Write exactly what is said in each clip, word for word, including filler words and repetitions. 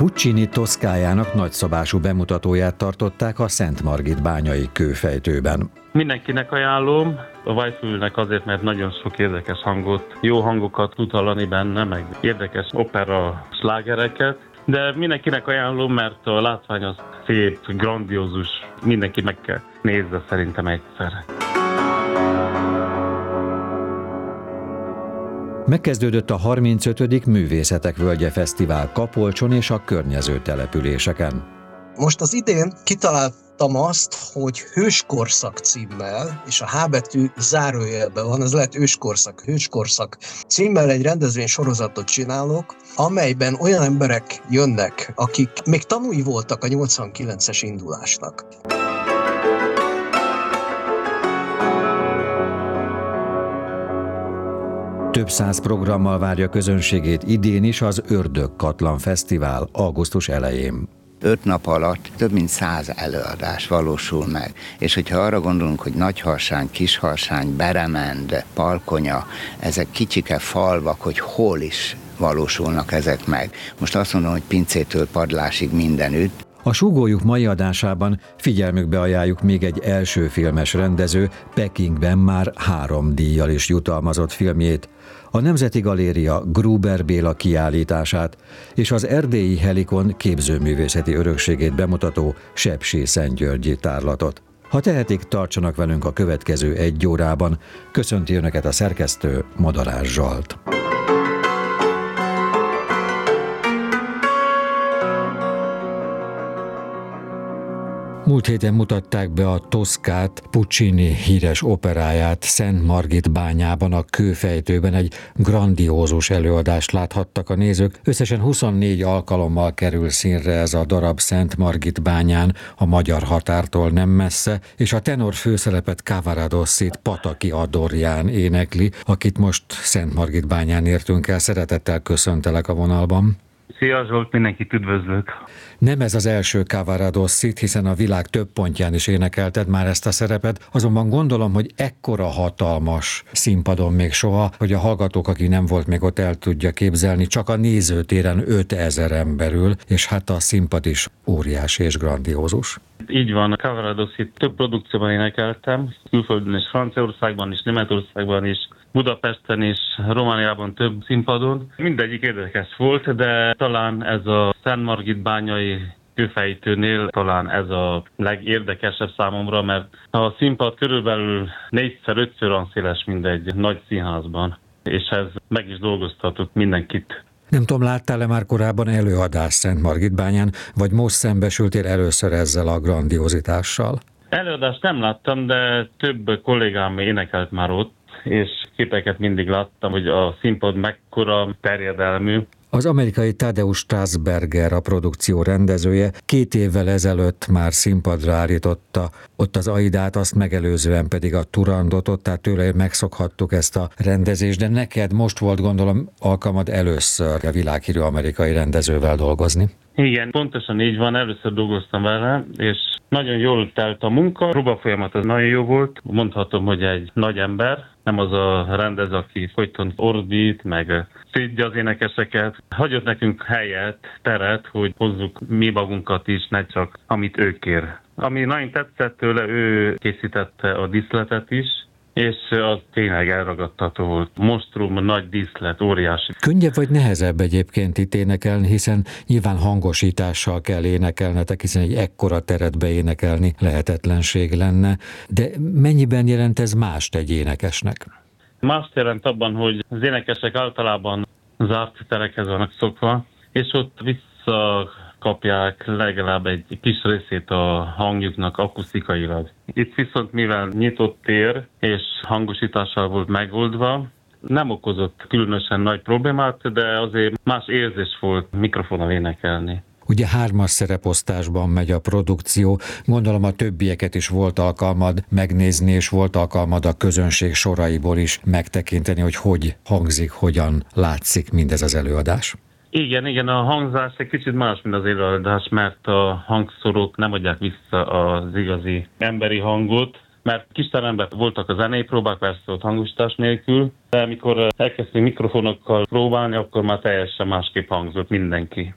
Puccini Toszkájának nagyszabású bemutatóját tartották a Szent Margit bányai kőfejtőben. Mindenkinek ajánlom, a Weissfülnek azért, mert nagyon sok érdekes hangot, jó hangokat tud hallani benne, meg érdekes opera slágereket, de mindenkinek ajánlom, mert a látvány az szép, grandiózus, mindenki meg kell nézze szerintem egyszer. Megkezdődött a harmincötödik Művészetek Völgye Fesztivál Kapolcson és a környező településeken. Most az idén kitaláltam azt, hogy Hőskorszak címmel, és a H betű zárójelben van, ez lehet őskorszak, Hőskorszak címmel egy rendezvény sorozatot csinálok, amelyben olyan emberek jönnek, akik még tanúi voltak a nyolcvankilences indulásnak. Több száz programmal várja közönségét idén is az Ördögkatlan Fesztivál augusztus elején. Öt nap alatt több mint száz előadás valósul meg. És hogyha arra gondolunk, hogy Nagyharsány, Kisharsány, Beremend, Palkonya, ezek kicsike falvak, hogy hol is valósulnak ezek meg. Most azt mondom, hogy pincétől padlásig mindenütt. A Súgójuk mai adásában figyelmükbe ajánljuk még egy első filmes rendező, Pekingben már három díjjal is jutalmazott filmjét, a Nemzeti Galéria Gruber Béla kiállítását és az erdélyi Helikon képzőművészeti örökségét bemutató Sepsiszentgyörgyi tárlatot. Ha tehetik, tartsanak velünk a következő egy órában. Köszönti Önöket a szerkesztő, Madarás Zsolt. Múlt héten mutatták be a Toszkát, Puccini híres operáját Szent Margit bányában, a kőfejtőben egy grandiózus előadást láthattak a nézők. Összesen huszonnégy alkalommal kerül színre ez a darab Szent Margit bányán, a magyar határtól nem messze, és a tenor főszerepet Cavaradossit Pataki Adorján énekli, akit most Szent Margit bányán értünk el. Szeretettel köszöntelek a vonalban. Szia Zsolt, mindenkit üdvözlök! Nem ez az első Cavaradossit, hiszen a világ több pontján is énekelted már ezt a szerepet, azonban gondolom, hogy ekkora hatalmas színpadon még soha, hogy a hallgatók, aki nem volt még ott, el tudja képzelni, csak a nézőtéren ötezer emberül, és hát a színpad is óriási és grandiózus. Így van, a Cavaradossit több produkcióban énekeltem, külföldön és Franciaországban is, Németországban is, Budapesten és Romániában több színpadon. Mindegyik érdekes volt, de talán ez a Szent Margit bányai kőfejtőnél talán ez a legérdekesebb számomra, mert a színpad körülbelül négyszer-ötször olyan széles, mint egy nagy színházban, és ez meg is dolgoztatott mindenkit. Nem tudom, láttál-e már korábban előadást Szent Margit bányán, vagy most szembesültél először ezzel a grandiozitással? Előadást nem láttam, de több kollégám énekelt már ott, és képeket mindig láttam, hogy a színpad mekkora terjedelmű. Az amerikai Tadeusz Strasberger, a produkció rendezője, két évvel ezelőtt már színpadra állította ott az Aidát, azt megelőzően pedig a Turandotot, tehát tőle megszokhattuk ezt a rendezést, de neked most volt, gondolom, alkalmad először a világhírű amerikai rendezővel dolgozni. Igen, pontosan így van, először dolgoztam vele, és nagyon jól telt a munka, a próbafolyamat az nagyon jó volt, mondhatom, hogy egy nagy ember, nem az a rendező, aki folyton ordít, meg szédja az énekeseket. Hagyott nekünk helyet, teret, hogy hozzuk mi magunkat is, ne csak amit ő kér. Ami nagyon tetszett tőle, ő készítette a díszletet is, és az tényleg elragadtató volt. Monstrum, nagy díszlet, óriási. Könnyebb vagy nehezebb egyébként itt énekelni, hiszen nyilván hangosítással kell énekelnetek, hiszen egy ekkora teret beénekelni lehetetlenség lenne, de mennyiben jelent ez mást egy énekesnek? Mást jelent abban, hogy az énekesek általában zárt terekhez vannak szokva, és ott vissza kapják legalább egy kis részét a hangjuknak akusztikailag. Itt viszont mivel nyitott tér és hangosítással volt megoldva, nem okozott különösen nagy problémát, de azért más érzés volt mikrofonnal énekelni. Ugye hármas szereposztásban megy a produkció, gondolom a többieket is volt alkalmad megnézni, és volt alkalmad a közönség soraiból is megtekinteni, hogy hogy hangzik, hogyan látszik mindez az előadás. Igen, igen, a hangzás egy kicsit más, mint az előadás, mert a hangszórók nem adják vissza az igazi emberi hangot, mert kis teremben voltak a zenei próbák, persze ott hangosítás nélkül, de amikor elkezdtünk mikrofonokkal próbálni, akkor már teljesen másképp hangzott mindenki.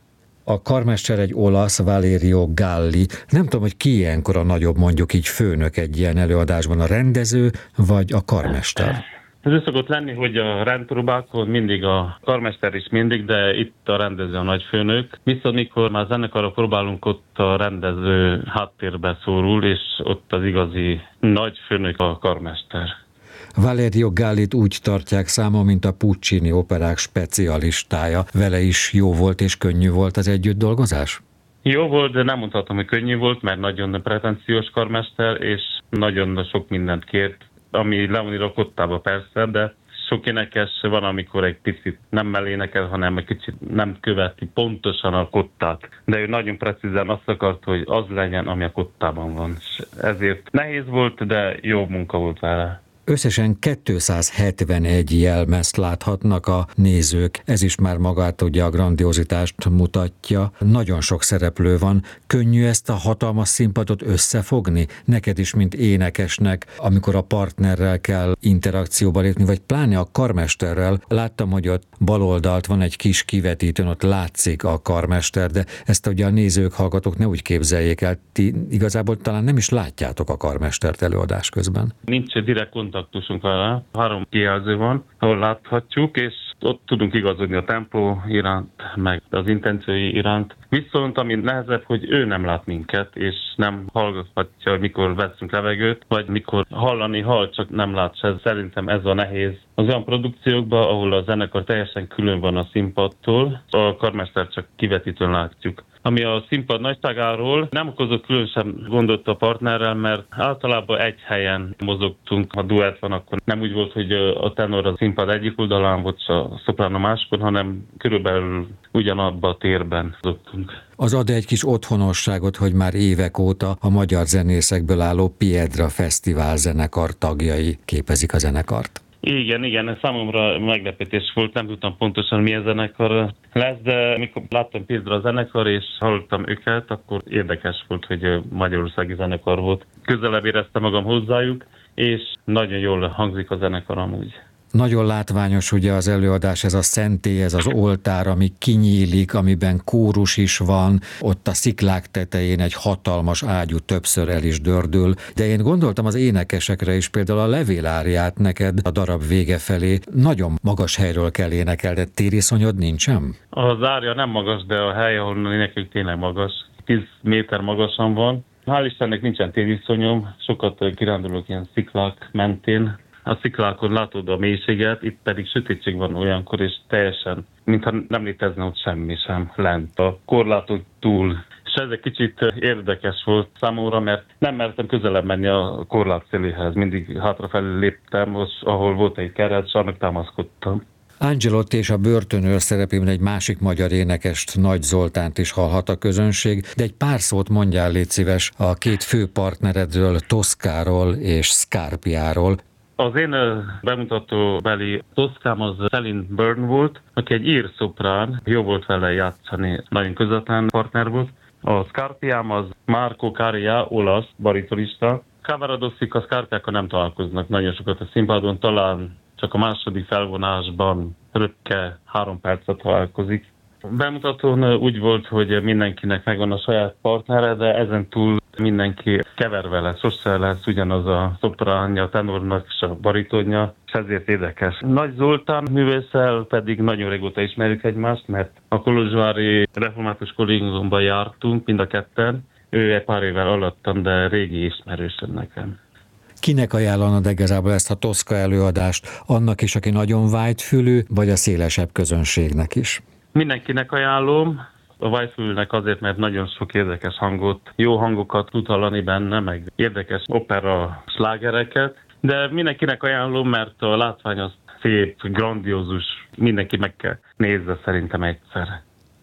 A karmester egy olasz, Valerio Galli. Nem tudom, hogy ki ilyenkor a nagyobb, mondjuk így főnök egy ilyen előadásban, a rendező vagy a karmester? Ez úgy szokott lenni, hogy a rendpróbákon mindig a karmester is mindig, de itt a rendező a nagyfőnök. Viszont mikor már zenekarra próbálunk, ott a rendező háttérbe szorul, és ott az igazi nagyfőnök a karmester. Valerio Gallit úgy tartják számon, mint a Puccini operák specialistája. Vele is jó volt és könnyű volt az együtt dolgozás? Jó volt, de nem mondhatom, hogy könnyű volt, mert nagyon pretenciós karmester, és nagyon sok mindent kért, ami le van írva kottába persze, de sok énekes van, amikor egy picit nem mellénekel, hanem egy kicsit nem követi pontosan a kottát. De ő nagyon precízen azt akart, hogy az legyen, ami a kottában van. És ezért nehéz volt, de jó munka volt vele. Összesen kétszázhetvenegy jelmezt láthatnak a nézők, ez is már magát ugye a grandiozitást mutatja. Nagyon sok szereplő van, könnyű ezt a hatalmas színpadot összefogni? Neked is, mint énekesnek, amikor a partnerrel kell interakcióba lépni, vagy pláne a karmesterrel. Láttam, hogy ott baloldalt van egy kis kivetítőn, ott látszik a karmester, de ezt ugye a nézők, hallgatók ne úgy képzeljék el, ti igazából talán nem is látjátok a karmestert előadás közben. Nincs direkt kontaktusunk vele. Három kijelző van, ahol láthatjuk, és ott tudunk igazodni a tempó iránt, meg az intenciói iránt. Viszont ami nehezebb, hogy ő nem lát minket, és nem hallgathatja, mikor veszünk levegőt, vagy mikor hallani hall, csak nem lát se. Szerintem ez a nehéz. Az olyan produkciókban, ahol a zenekar teljesen külön van a színpadtól, a karmester csak kivetítőn látjuk. Ami a színpad nagyságáról nem okozott különösen gondot a partnerrel, mert általában egy helyen mozogtunk. Ha duett van, akkor nem úgy volt, hogy a tenor a színpad egyik oldalán, vagy a szoprán máskor, hanem körülbelül ugyanabban a térben mozogtunk. Az ad egy kis otthonosságot, hogy már évek óta a magyar zenészekből álló Piedra Fesztivál zenekar tagjai képezik a zenekart. Igen, igen, számomra meglepetés volt, nem tudtam pontosan milyen zenekar lesz, de mikor láttam Piedra a zenekar és hallottam őket, akkor érdekes volt, hogy magyarországi zenekar volt. Közelebb éreztem magam hozzájuk, és nagyon jól hangzik a zenekar amúgy. Nagyon látványos ugye az előadás, ez a szentély, ez az oltár, ami kinyílik, amiben kórus is van, ott a sziklák tetején egy hatalmas ágyú többször el is dördül, de én gondoltam az énekesekre is, például a levéláriát neked a darab vége felé nagyon magas helyről kell énekelni, de tériszonyod nincsen? Az árja nem magas, de a hely, ahol énekeljük tényleg magas, tíz méter magasan van. Hál' Istennek nincsen tériszonyom, sokat kirándulok ilyen sziklák mentén. A sziklákon látod a mélységet, itt pedig sötétség van olyankor, és teljesen, mintha nem létezne ott semmi sem lent a korláton túl. És ez egy kicsit érdekes volt számomra, mert nem mertem közelebb menni a korlát széléhez. Mindig hátrafelé léptem, ahol volt egy keret, és annak támaszkodtam. Angelotti és a börtönőr szerepében egy másik magyar énekest, Nagy Zoltánt is hallhat a közönség, de egy pár szót mondjál, légy szíves, a két fő partneredről, Toskáról és Scarpiáról. Az én bemutatóbeli Toszkám az Celine Byrne volt, aki egy ír szoprán, jó volt vele játszani, nagyon közvetlen partner volt. A Scarpiám az Marco Caria, olasz baritonista. Cavaradoszik a Scarpiákkal nem találkoznak nagyon sokat a színpadon, talán csak a második felvonásban röpke három percet találkozik. A bemutatón úgy volt, hogy mindenkinek megvan a saját partnere, de ezen túl mindenki keverve lesz, sose lesz ugyanaz a szopránja, a tenornak és a baritonja, és ezért érdekes. Nagy Zoltán művésszel pedig nagyon régóta ismerjük egymást, mert a kolozsvári református kollégiumban jártunk mind a ketten. Ő egy pár évvel alattam, de régi ismerősöm nekem. Kinek ajánlanod igazából ezt a Toszka előadást? Annak is, aki nagyon vágyfülű, vagy a szélesebb közönségnek is? Mindenkinek ajánlom. A vágyfülnek azért, mert nagyon sok érdekes hangot, jó hangokat tud hallani benne, meg érdekes opera slágereket, de mindenkinek ajánlom, mert a látvány az szép, grandiózus, mindenki meg kell nézze szerintem egyszer.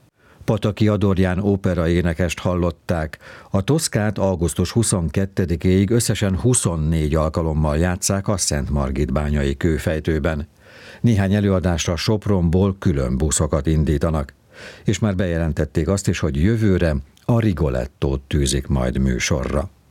Pataki Adorján óperaénekest hallották. A Toszkát augusztus huszonkettedikéig összesen huszonnégy alkalommal játsszák a Szentmargitbányai kőfejtőben. Néhány előadásra Sopronból külön buszokat indítanak, és már bejelentették azt is, hogy jövőre a Rigolettót tűzik majd műsorra.